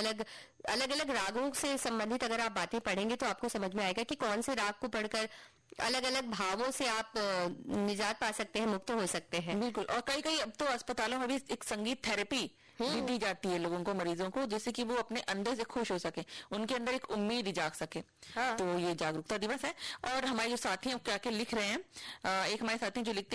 अलग अलग अलग रागों से संबंधित अगर आप बातें पढ़ेंगे तो आपको समझ में आएगा कि कौन से राग को पढ़कर अलग अलग भावों से आप निजात पा सकते हैं, मुक्त हो सकते हैं। बिल्कुल। और कई कई अब तो अस्पतालों में भी एक संगीत थेरेपी भी दी जाती है लोगों को, मरीजों को, जिससे कि वो अपने अंदर से खुश हो सके, उनके अंदर एक उम्मीद जाग सके। हाँ। तो ये जागरूकता दिवस है। और हमारे जो साथी हैं क्या क्या लिख रहे हैं, एक हमारे साथी जो लिखते